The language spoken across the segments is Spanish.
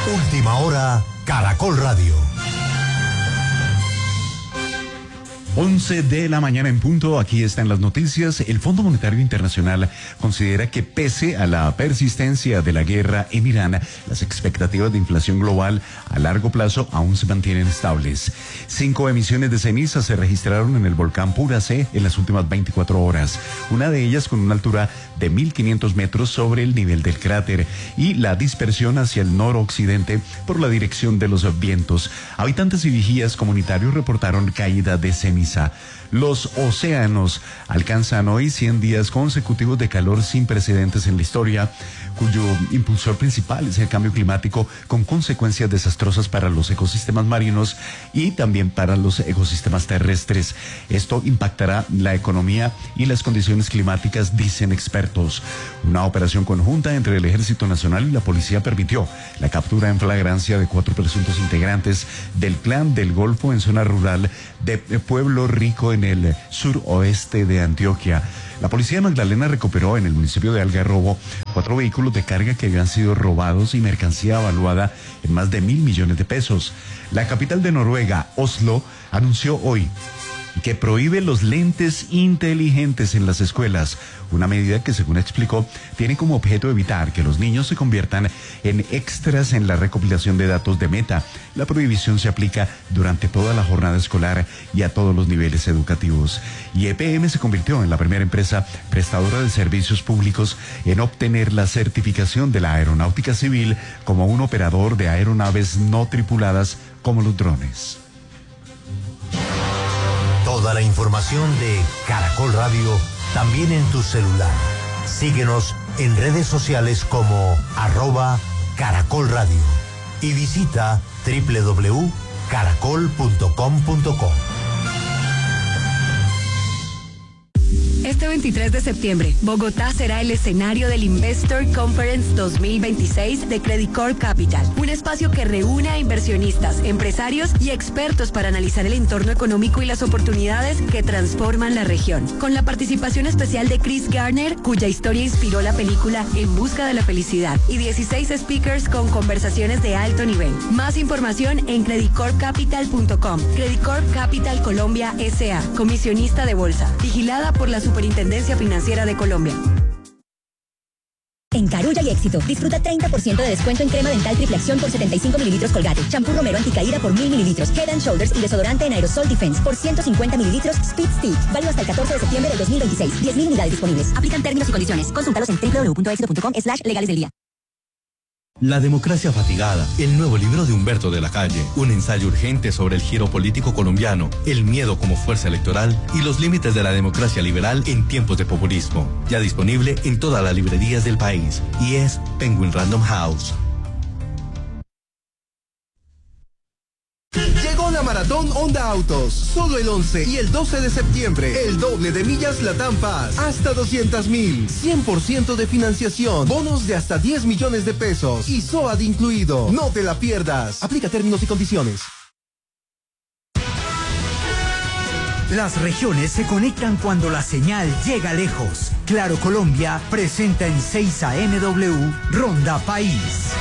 Última hora, Caracol Radio. 11 de la mañana en punto, aquí están las noticias. El Fondo Monetario Internacional considera que pese a la persistencia de la guerra en Irán, las expectativas de inflación global a largo plazo aún se mantienen estables. 5 emisiones de ceniza se registraron en el volcán Puracé en las últimas 24 horas, una de ellas con una altura de 1.500 metros sobre el nivel del cráter y la dispersión hacia el noroccidente por la dirección de los vientos. Habitantes y vigías comunitarios reportaron caída de ceniza. Los océanos alcanzan hoy 100 días consecutivos de calor sin precedentes en la historia, cuyo impulsor principal es el cambio climático, con consecuencias desastrosas para los ecosistemas marinos y también para los ecosistemas terrestres. Esto impactará la economía y las condiciones climáticas, dicen expertos. Una operación conjunta entre el Ejército Nacional y la policía permitió la captura en flagrancia de 4 presuntos integrantes del Clan del Golfo en zona rural de Pueblo Rico, en el suroeste de Antioquia. La policía de Magdalena recuperó en el municipio de Algarrobo 4 vehículos de carga que habían sido robados y mercancía evaluada en más de 1.000 millones de pesos. La capital de Noruega, Oslo, anunció hoy que prohíbe los lentes inteligentes en las escuelas, una medida que, según explicó, tiene como objeto evitar que los niños se conviertan en extras en la recopilación de datos de Meta. La prohibición se aplica durante toda la jornada escolar y a todos los niveles educativos. Y EPM se convirtió en la primera empresa prestadora de servicios públicos en obtener la certificación de la aeronáutica civil como un operador de aeronaves no tripuladas como los drones. Toda la información de Caracol Radio también en tu celular. Síguenos en redes sociales como @Caracol Radio y visita www.caracol.com.co. Este 23 de septiembre, Bogotá será el escenario del Investor Conference 2026 de Credit Corp Capital, un espacio que reúne a inversionistas, empresarios y expertos para analizar el entorno económico y las oportunidades que transforman la región. Con la participación especial de Chris Garner, cuya historia inspiró la película En Busca de la Felicidad, y 16 speakers con conversaciones de alto nivel. Más información en creditcorpcapital.com. Credit Corp Capital Colombia S.A., comisionista de bolsa, vigilada por la Superintendencia Financiera de Colombia. En Carulla y Éxito, disfruta 30% de descuento en crema dental triple acción por 75 mililitros Colgate, champú Romero anticaída por 1.000 mililitros, Head and Shoulders y desodorante en aerosol Defense por 150 mililitros Speed Stick, válido hasta el 14 de septiembre del 2026. 10.000 unidades disponibles. Aplican términos y condiciones. Consúltalos en www.éxito.com/legales del día. La democracia fatigada, el nuevo libro de Humberto de la Calle, un ensayo urgente sobre el giro político colombiano, el miedo como fuerza electoral y los límites de la democracia liberal en tiempos de populismo. Ya disponible en todas las librerías del país y es Penguin Random House. Llegó la Maratón Honda Autos, solo el 11 y el 12 de septiembre, el doble de millas Latam Paz, hasta 200.000, 100% de financiación, bonos de hasta 10 millones de pesos y SOAT incluido. No te la pierdas, aplica términos y condiciones. Las regiones se conectan cuando la señal llega lejos. Claro Colombia presenta en 6 AMW Ronda País.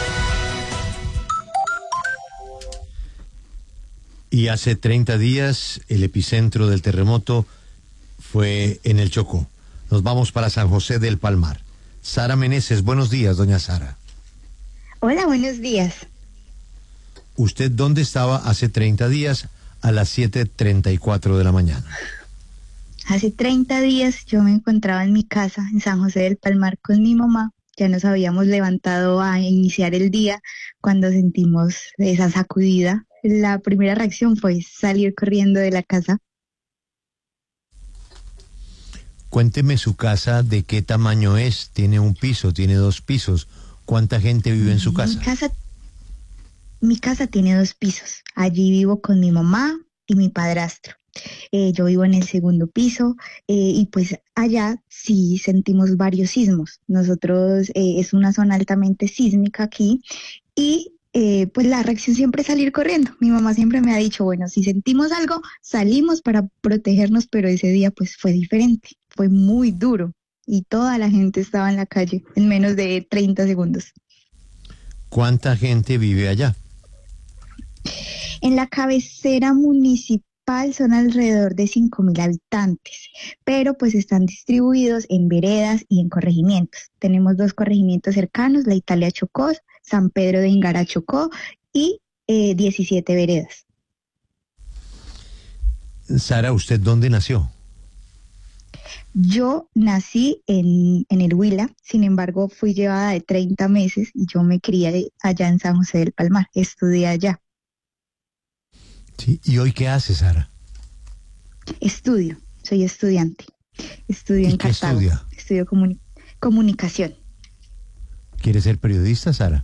Y hace 30 días el epicentro del terremoto fue en el Chocó. Nos vamos para San José del Palmar. Sara Meneses, buenos días, doña Sara. Hola, buenos días. ¿Usted dónde estaba hace 30 días a las 7:34 de la mañana? Hace 30 días yo me encontraba en mi casa en San José del Palmar con mi mamá. Ya nos habíamos levantado a iniciar el día cuando sentimos esa sacudida. La primera reacción fue salir corriendo de la casa. Cuénteme su casa, ¿de qué tamaño es? ¿Tiene un piso? ¿Tiene 2 pisos? ¿Cuánta gente vive en su casa? Mi casa tiene 2 pisos. Allí vivo con mi mamá y mi padrastro. Yo vivo en el segundo piso y pues allá sí sentimos varios sismos. Nosotros es una zona altamente sísmica aquí y pues la reacción siempre es salir corriendo. Mi mamá siempre me ha dicho, bueno, si sentimos algo, salimos para protegernos, pero ese día pues fue diferente, fue muy duro y toda la gente estaba en la calle en menos de 30 segundos. ¿Cuánta gente vive allá? En la cabecera municipal son alrededor de 5.000 habitantes, pero pues están distribuidos en veredas y en corregimientos. Tenemos 2 corregimientos cercanos, La Italia Chocó, San Pedro de Ingara Chocó y 17 veredas. Sara, ¿usted dónde nació? Yo nací en el Huila, sin embargo fui llevada de 30 meses y yo me crié allá en San José del Palmar, estudié allá. Sí. ¿Y hoy qué hace, Sara? Estudio, soy estudiante, estudio en Cartago, estudia? Estudio comunicación. ¿Quiere ser periodista, Sara?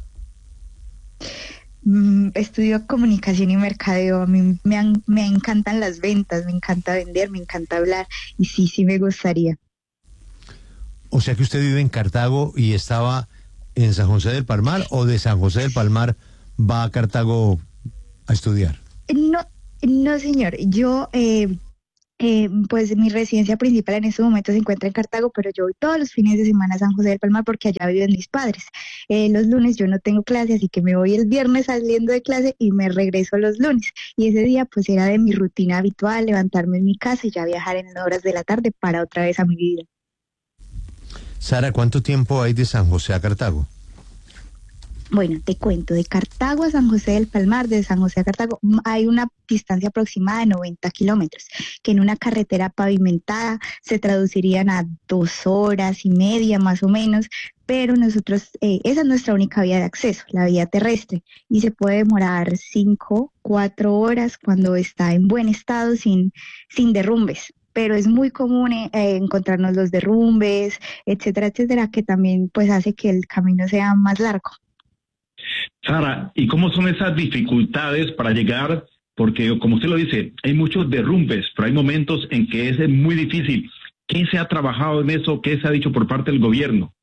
Estudio comunicación y mercadeo. A mí me encantan las ventas, me encanta vender, me encanta hablar y sí me gustaría. O sea que usted vive en Cartago y estaba en San José del Palmar, o de San José del Palmar va a Cartago a estudiar. No señor, yo pues mi residencia principal en este momento se encuentra en Cartago, pero yo voy todos los fines de semana a San José del Palmar porque allá viven mis padres. Los lunes yo no tengo clase, así que me voy el viernes saliendo de clase y me regreso los lunes. Y ese día pues era de mi rutina habitual, levantarme en mi casa y ya viajar en horas de la tarde para otra vez a mi vida. Sara, ¿cuánto tiempo hay de San José a Cartago? Bueno, te cuento, de Cartago a San José del Palmar, de San José a Cartago, hay una distancia aproximada de 90 kilómetros, que en una carretera pavimentada se traducirían a 2 horas y media más o menos, pero nosotros, esa es nuestra única vía de acceso, la vía terrestre, y se puede demorar 5, 4 horas cuando está en buen estado sin derrumbes. Pero es muy común encontrarnos los derrumbes, etcétera, etcétera, que también pues hace que el camino sea más largo. Sara, ¿y cómo son esas dificultades para llegar? Porque, como usted lo dice, hay muchos derrumbes, pero hay momentos en que es muy difícil. ¿Qué se ha trabajado en eso? ¿Qué se ha dicho por parte del gobierno?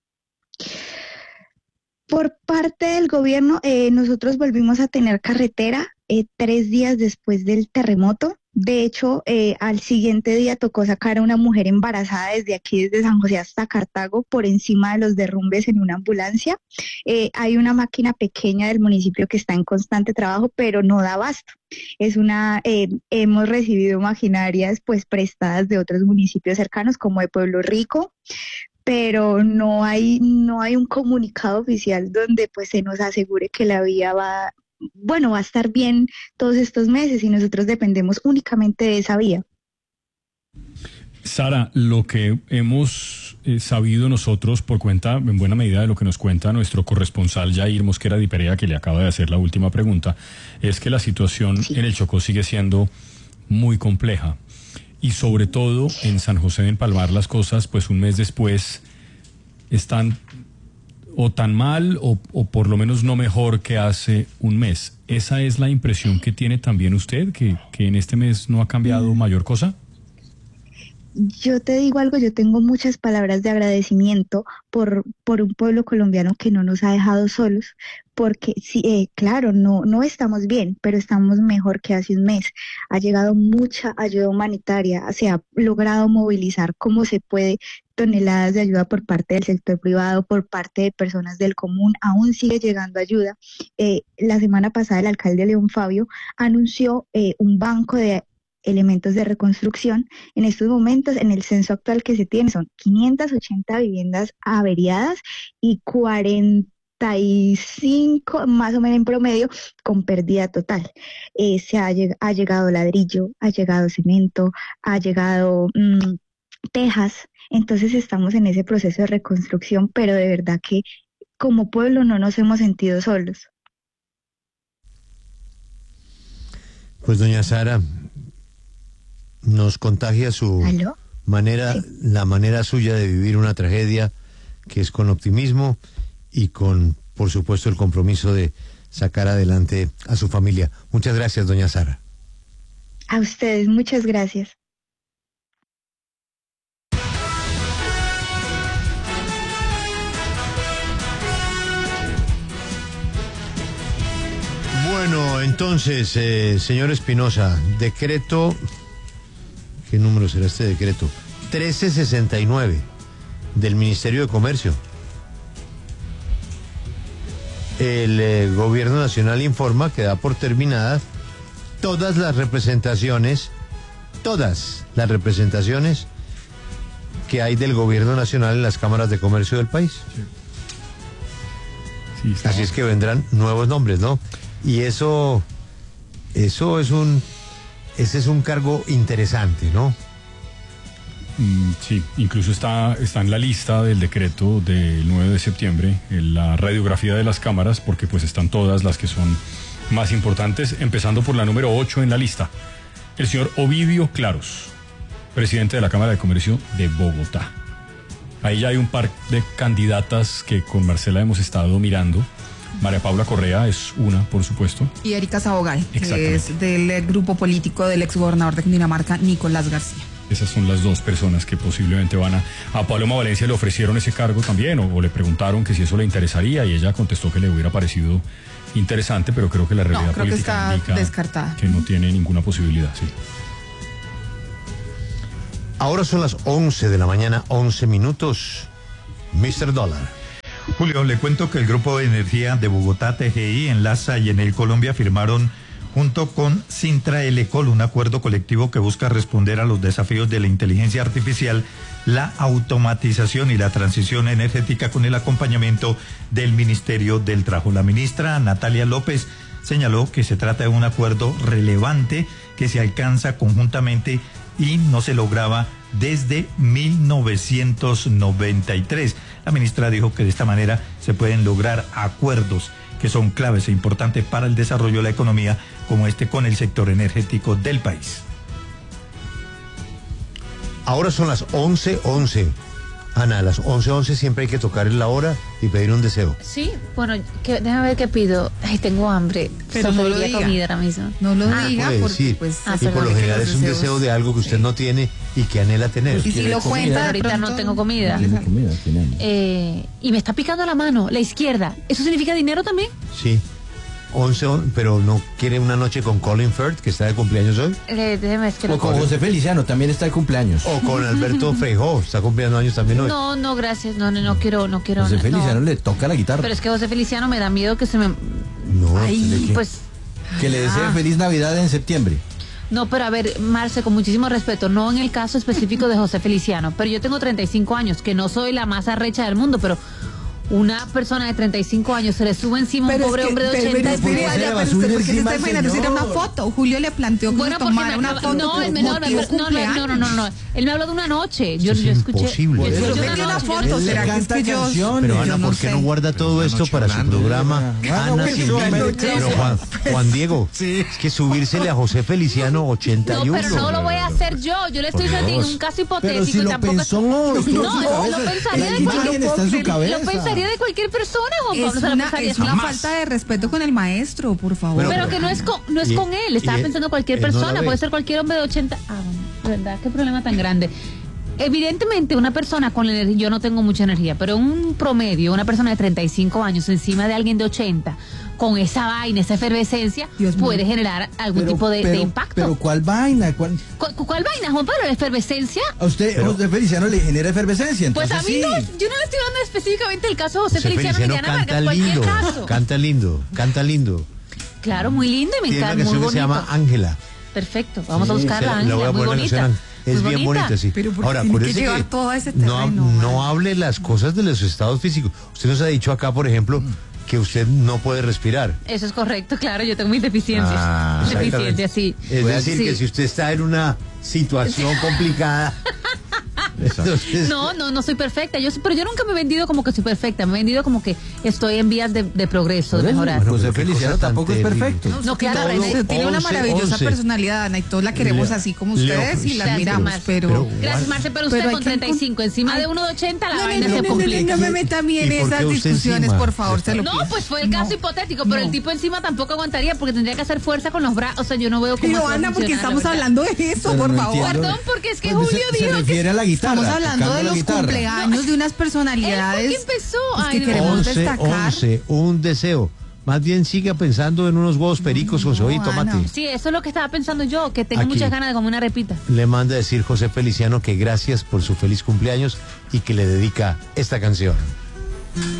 Por parte del gobierno, nosotros volvimos a tener carretera 3 días después del terremoto. De hecho, al siguiente día tocó sacar a una mujer embarazada desde aquí, desde San José hasta Cartago, por encima de los derrumbes en una ambulancia. Hay una máquina pequeña del municipio que está en constante trabajo, pero no da abasto. Hemos recibido maquinarias pues prestadas de otros municipios cercanos, como de Pueblo Rico, pero no hay un comunicado oficial donde pues se nos asegure que la vía va a estar bien todos estos meses y nosotros dependemos únicamente de esa vía. Sara, lo que hemos sabido nosotros por cuenta, en buena medida de lo que nos cuenta nuestro corresponsal Jair Mosquera Di Perea, que le acaba de hacer la última pregunta, es que la situación en el Chocó sigue siendo muy compleja. Y sobre todo en San José del Palmar las cosas, pues un mes después, están o tan mal o por lo menos no mejor que hace un mes. ¿Esa es la impresión que tiene también usted, que en este mes no ha cambiado mayor cosa? Yo te digo algo, yo tengo muchas palabras de agradecimiento por un pueblo colombiano que no nos ha dejado solos, porque sí, claro, no estamos bien, pero estamos mejor que hace un mes. Ha llegado mucha ayuda humanitaria, se ha logrado movilizar como se puede toneladas de ayuda por parte del sector privado, por parte de personas del común, aún sigue llegando ayuda. La semana pasada el alcalde León Fabio anunció un banco de elementos de reconstrucción. En estos momentos, en el censo actual que se tiene, son 580 viviendas averiadas y 45 más o menos en promedio con pérdida total. Ha llegado ladrillo, ha llegado cemento, ha llegado tejas. Entonces estamos en ese proceso de reconstrucción, pero de verdad que como pueblo no nos hemos sentido solos. Pues doña Sara, nos contagia su manera, la manera suya de vivir una tragedia, que es con optimismo y con, por supuesto, el compromiso de sacar adelante a su familia. Muchas gracias, doña Sara. A ustedes, muchas gracias. Bueno, entonces, señor Espinosa, decreto, ¿qué número será este decreto? 1369 del Ministerio de Comercio. el gobierno nacional informa que da por terminadas todas las representaciones que hay del gobierno nacional en las cámaras de comercio del país. Sí, así es que vendrán nuevos nombres, ¿no? Y ese es un cargo interesante, ¿no? Sí, incluso está en la lista del decreto del 9 de septiembre, en la radiografía de las cámaras, porque pues están todas las que son más importantes, empezando por la número 8 en la lista. El señor Ovidio Claros, presidente de la Cámara de Comercio de Bogotá. Ahí ya hay un par de candidatas que con Marcela hemos estado mirando. María Paula Correa es una, por supuesto. Y Erika Sabogal, que es del grupo político del exgobernador de Cundinamarca, Nicolás García. Esas son las dos personas que posiblemente van a Paloma Valencia le ofrecieron ese cargo también, o le preguntaron que si eso le interesaría, y ella contestó que le hubiera parecido interesante, pero creo que la realidad política está descartada, que no tiene ninguna posibilidad, sí. Ahora son las 11 de la mañana, 11 minutos. Mr. Dólar. Julio, le cuento que el Grupo de Energía de Bogotá, TGI, Enlaza y Enel Colombia firmaron junto con Sintra Elecol un acuerdo colectivo que busca responder a los desafíos de la inteligencia artificial, la automatización y la transición energética con el acompañamiento del Ministerio del Trabajo. La ministra Natalia López señaló que se trata de un acuerdo relevante que se alcanza conjuntamente y no se lograba desde 1993. La ministra dijo que de esta manera se pueden lograr acuerdos que son claves e importantes para el desarrollo de la economía, como este con el sector energético del país. Ahora son las 11:11. Ana, a las 11:11 siempre hay que tocar la hora y pedir un deseo. Sí, bueno, déjame ver qué pido. Ay, tengo hambre. Pero no lo diga. Comida ahora mismo. No lo diga puede porque decir. pues... y por lo general es un deseo de algo que usted no tiene y que anhela tener. Y si lo cuenta, ahorita no tengo comida. Y me está picando la mano, la izquierda. ¿Eso significa dinero también? Sí. 11, pero no quiere una noche con Colin Firth, que está de cumpleaños hoy. O con José Feliciano, también está de cumpleaños. O con Alberto Freijó, está cumpliendo años también hoy. No, gracias. No quiero. José Feliciano le toca la guitarra. Pero es que José Feliciano me da miedo que se me... No, ay, pues... Que le desee feliz Navidad en septiembre. No, pero a ver, Marce, con muchísimo respeto, no en el caso específico de José Feliciano, pero yo tengo 35 años, que no soy la más arrecha del mundo, pero una persona de 35 años se le sube encima a un pobre hombre de 80. ¿Por qué se está imaginando? Si era una foto, Julio le planteó que tomara una foto. No, él me habló de una noche. Yo escuché. Imposible. Yo vi una foto, ¿será que es que yo? Pero Ana, ¿por qué no guarda todo esto para su programa? Ana, pero Juan Diego, es que subírsele a José Feliciano 81. No, pero no lo voy a hacer yo le estoy diciendo un caso hipotético y tampoco... No, lo pensaría de cualquier persona, Juan Pablo. Es una falta de respeto con el maestro, por favor. Pero que no es con él, estaba pensando cualquier persona, puede ser cualquier hombre de 80. ¿Verdad? Qué problema tan grande. Evidentemente, una persona con energía, yo no tengo mucha energía, pero un promedio, una persona de 35 años encima de alguien de 80, con esa vaina, esa efervescencia, puede generar algún tipo de impacto. Pero ¿cuál vaina? ¿Cuál vaina, Juan Pablo? ¿La efervescencia? ¿A usted, José Feliciano, le genera efervescencia? Pues a mí no, yo no le estoy dando específicamente el caso de José Feliciano ni Diana Vargas, cualquier caso. Canta lindo. Claro, muy lindo y me encanta, muy bonito. Se llama Ángela. Perfecto, vamos a buscarla, Ángela, muy bonita. Es bien bonita, sí. Pero ahora, tiene que llevar todo ese terreno. No hable las cosas de los estados físicos. Usted nos ha dicho acá, por ejemplo, que usted no puede respirar. Eso es correcto, claro, yo tengo mis deficiencias. Deficiencias, sí. Es decir, que si usted está en una situación complicada... Entonces... No soy perfecta, pero yo nunca me he vendido como que soy perfecta, me he vendido como que estoy en vías de progreso, de mejorar. José Feliciano tampoco es perfecto. No, claro, tiene una maravillosa personalidad, Ana, y todos la queremos así como ustedes y la admiramos, pero... Gracias, Marce, pero usted con 35 encima de uno de 80 la vaina se complica. No me meta a mí en esas discusiones, por favor, se lo pido. No, pues fue el caso hipotético, pero el tipo encima tampoco aguantaría porque tendría que hacer fuerza con los brazos, o sea, yo no veo cómo... Pero Ana, porque estamos hablando de eso, por favor. Perdón, porque es que Julio dijo que... Se refiere a la guitarra. Estamos hablando de los cumpleaños de unas personalidades. ¿Qué empezó? Que queremos destacar. Un deseo. Más bien siga pensando en unos huevos pericos con cebolla y tomate. Sí, eso es lo que estaba pensando yo, que tengo muchas ganas de comer una repita. Le manda a decir José Feliciano que gracias por su feliz cumpleaños y que le dedica esta canción.